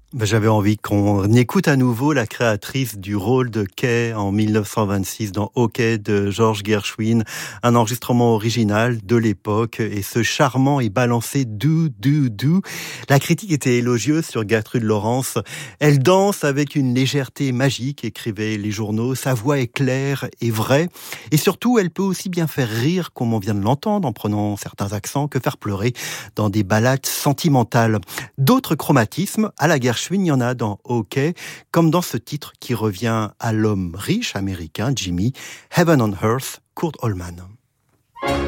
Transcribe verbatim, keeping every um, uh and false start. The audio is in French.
Ben, j'avais envie qu'on écoute à nouveau la créatrice du rôle de Kay en mille neuf cent vingt-six dans OK de George Gershwin, un enregistrement original de l'époque et ce charmant et balancé do do do. La critique était élogieuse sur Gertrude Lawrence. Elle danse avec une légèreté magique, écrivaient les journaux. Sa voix est claire et vraie et surtout elle peut aussi bien faire rire comme on vient de l'entendre en prenant certains accents que faire pleurer dans des ballades sentimentales. D'autres chromatismes à la Gershwin, il y en a dans OK, comme dans ce titre qui revient à l'homme riche américain, Jimmy, Heaven on Earth, Kurt Allman.